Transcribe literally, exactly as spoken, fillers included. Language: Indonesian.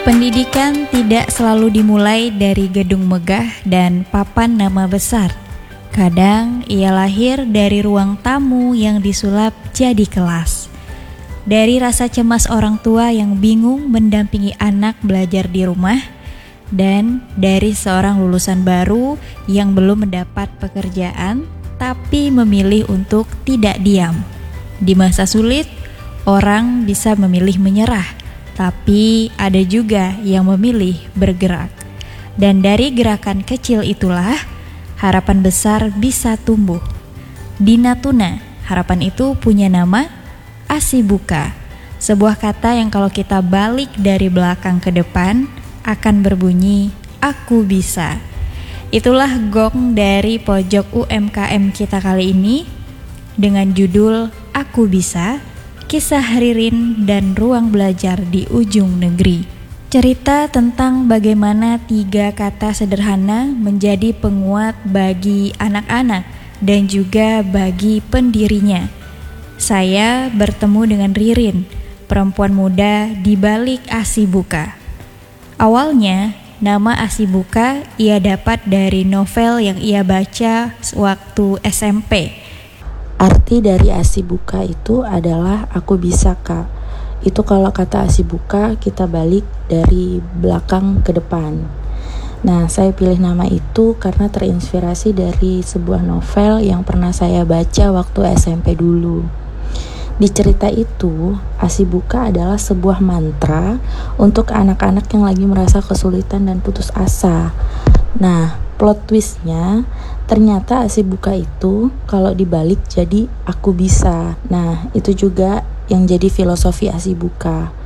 Pendidikan tidak selalu dimulai dari gedung megah dan papan nama besar. Kadang ia lahir dari ruang tamu yang disulap jadi kelas. Dari rasa cemas orang tua yang bingung mendampingi anak belajar di rumah, dan dari seorang lulusan baru yang belum mendapat pekerjaan tapi memilih untuk tidak diam. Di masa sulit, orang bisa memilih menyerah, tapi ada juga yang memilih bergerak. Dan dari gerakan kecil itulah harapan besar bisa tumbuh. Di Natuna, harapan itu punya nama Asibuka, sebuah kata yang kalau kita balik dari belakang ke depan akan berbunyi aku bisa. Itulah gong dari pojok U M K M kita kali ini dengan judul Aku Bisa, Kisah Ririn dan Ruang Belajar di Ujung Negeri. Cerita tentang bagaimana tiga kata sederhana menjadi penguat bagi anak-anak dan juga bagi pendirinya. Saya bertemu dengan Ririn, perempuan muda di balik Asibuka. Awalnya, nama Asibuka ia dapat dari novel yang ia baca waktu S M P. Arti dari Asibuka itu adalah aku bisa, Kak. Itu kalau kata Asibuka kita balik dari belakang ke depan. Nah, saya pilih nama itu karena terinspirasi dari sebuah novel yang pernah saya baca waktu S M P dulu. Di cerita itu, Asibuka adalah sebuah mantra untuk anak-anak yang lagi merasa kesulitan dan putus asa. Nah, plot twistnya ternyata Asibuka itu kalau dibalik jadi aku bisa. Nah, itu juga yang jadi filosofi Asibuka.